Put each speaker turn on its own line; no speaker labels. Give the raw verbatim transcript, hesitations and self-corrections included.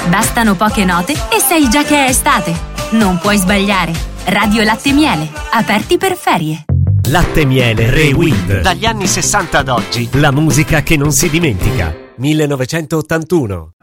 Bastano poche note e sai già che è estate. Non puoi sbagliare. Radio Latte Miele, aperti per ferie.
Latte Miele Rewind.
Dagli anni sessanta ad oggi.
La musica che non si dimentica. millenovecentottantuno.